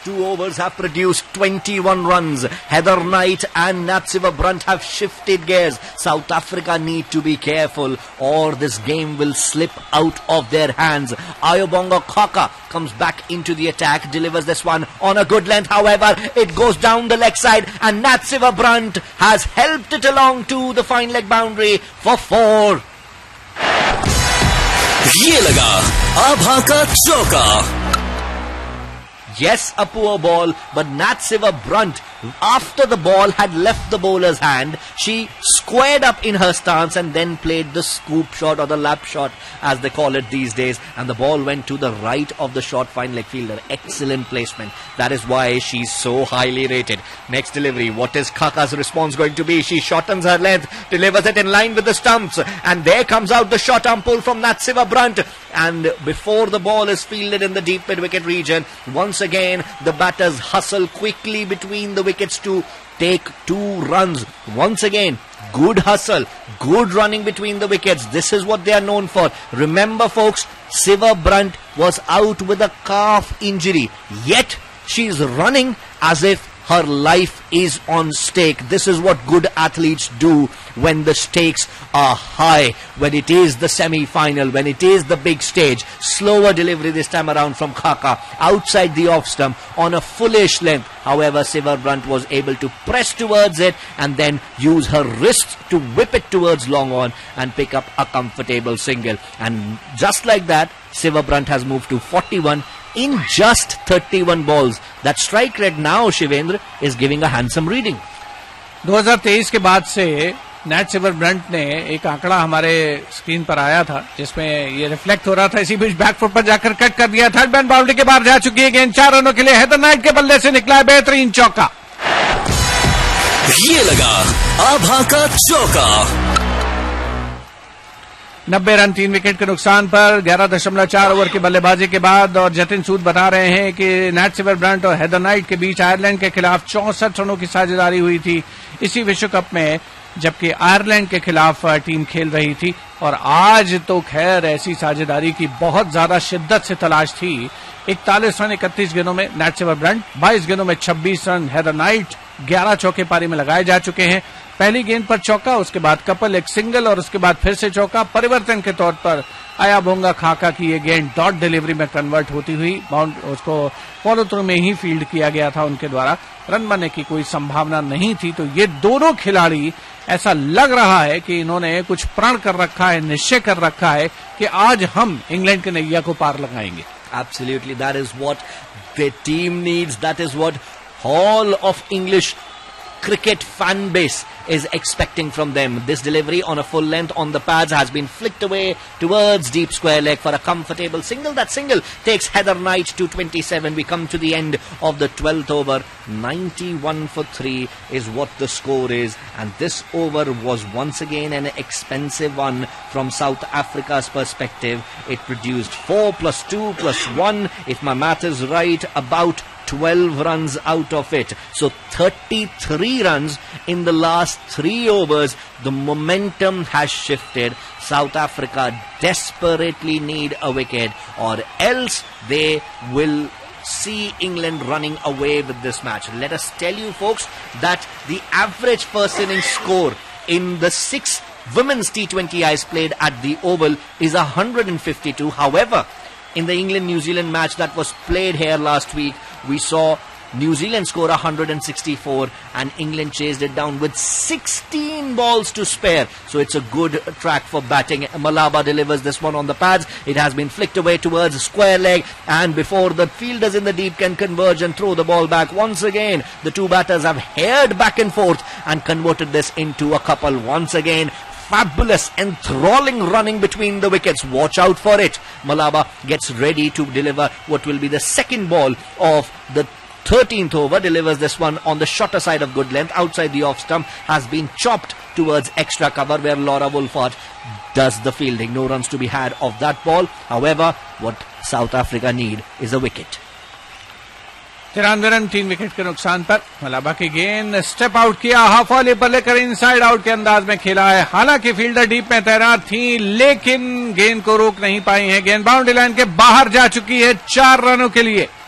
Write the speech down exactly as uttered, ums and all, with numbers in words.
two overs have produced twenty-one runs. Heather Knight and Natsiva Brunt have shifted gears. South Africa need to be careful or this game will slip out of their hands. Ayobonga Khaka comes back into the attack, delivers this one on a good length. However, it goes down the leg side and Natsiva Brunt has helped it along to the fine leg boundary for four. ये लगा आभा का चौका. Yes, a poor ball, but Natsiva Brunt, after the ball had left the bowler's hand, she squared up in her stance and then played the scoop shot or the lap shot, as they call it these days, and the ball went to the right of the short fine leg fielder. Excellent placement. That is why she's so highly rated. Next delivery, what is Khaka's response going to be? She shortens her length, delivers it in line with the stumps, and there comes out the short arm pull from Natsiva Brunt, and before the ball is fielded in the deep mid-wicket region, once again the batters hustle quickly between the wickets to take two runs. Once again, good hustle, good running between the wickets. This is what they are known for. Remember folks, Siva Brunt was out with a calf injury, yet she is running as if her life is on stake. This is what good athletes do when the stakes are high, when it is the semi-final, when it is the big stage. Slower delivery this time around from Khaka, outside the off stump on a fullish length. However, Siva Brunt was able to press towards it and then use her wrist to whip it towards long on and pick up a comfortable single. And just like that, Siva Brunt has moved to forty-one in just thirty-one balls. That strike rate now, Shivendra, is giving a handsome reading. दो हज़ार तेईस के बाद से नैटसिवा Brunt ने एक आंकड़ा हमारे स्क्रीन पर आया था जिसमें ये रिफ्लेक्ट हो रहा था. इसी बीच बैकफुट पर जाकर कट कर दिया. थर्ड मैन बाउंड्री के बाहर जा चुकी है गेंद. चार रनों के लिए हेदर नाइट के बल्ले से निकला है बेहतरीन चौका. ये लगा आभा का चौका. नब्बे रन तीन विकेट के नुकसान पर ग्यारह दशमलव चार ओवर की बल्लेबाजी के बाद और जतिन सूद बता रहे हैं कि नैटसिवा ब्रंट और हेदर नाइट के बीच आयरलैंड के खिलाफ चौसठ रनों की साझेदारी हुई थी इसी विश्व कप में, जबकि आयरलैंड के खिलाफ टीम खेल रही थी. और आज तो खैर ऐसी साझेदारी की बहुत ज्यादा शिद्दत से तलाश थी. इकतालीस रन इकतीस गेंदों में नैटसिवा ब्रंट, बाईस गेंदों में छब्बीस रन हेदर नाइट. ग्यारह चौके पारी में लगाए जा चुके हैं. पहली गेंद पर चौका, उसके बाद कपल एक सिंगल और उसके बाद फिर से चौका. परिवर्तन के तौर पर आयाबोंगा खाका की ये गेंद डॉट डिलीवरी में कन्वर्ट होती हुई बाउंड उसको फॉलो थ्रू में ही फील्ड किया गया था उनके द्वारा. रन बनने की कोई संभावना नहीं थी. तो ये दोनों खिलाड़ी ऐसा लग रहा है कि इन्होंने कुछ प्रण कर रखा है, निश्चय कर रखा है कि आज हम इंग्लैंड के नैया को पार लगाएंगे. Absolutely, that is what the team needs. That is what all of English cricket fan base is expecting from them. This delivery on a full length on the pads has been flicked away towards deep square leg for a comfortable single. That single takes Heather Knight to twenty-seven. We come to the end of the twelfth over. ninety-one for three is what the score is, and this over was once again an expensive one from South Africa's perspective. It produced four plus two plus one, if my math is right, about twelve runs out of it. So thirty-three runs in the last three overs. The momentum has shifted. South Africa desperately need a wicket, or else they will see England running away with this match. Let us tell you folks that the average first innings score in the six women's T twenty Is played at the Oval is one hundred fifty-two. However, in the England-New Zealand match that was played here last week, we saw New Zealand score one hundred sixty-four and England chased it down with sixteen balls to spare. So it's a good track for batting. Malaba delivers this one on the pads. It has been flicked away towards square leg, and before the fielders in the deep can converge and throw the ball back, once again the two batters have haired back and forth and converted this into a couple. Once again, fabulous, enthralling running between the wickets. Watch out for it. Malaba gets ready to deliver what will be the second ball of the thirteenth over. Delivers this one on the shorter side of good length, outside the off stump. Has been chopped towards extra cover where Laura Wolfart does the fielding. No runs to be had of that ball. However, what South Africa need is a wicket. तिरानवे run तीन wicket के नुकसान पर मलाबा की गेंद step out किया, half volley पर लेकर इनसाइड आउट के अंदाज में खेला है. हालांकि फील्डर डीप में तैनात थी लेकिन गेंद को रोक नहीं पाई है. गेंद बाउंड्री लाइन के बाहर जा चुकी है चार रनों के लिए.